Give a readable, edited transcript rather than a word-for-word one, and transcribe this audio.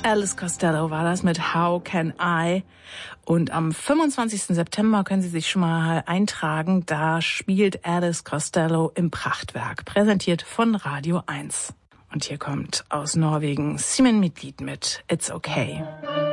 Alice Costello war das mit How Can I? Und am 25. September können Sie sich schon mal eintragen. Da spielt Alice Costello im Prachtwerk, präsentiert von Radio 1. Und hier kommt aus Norwegen Simen Midtlied mit It's Okay.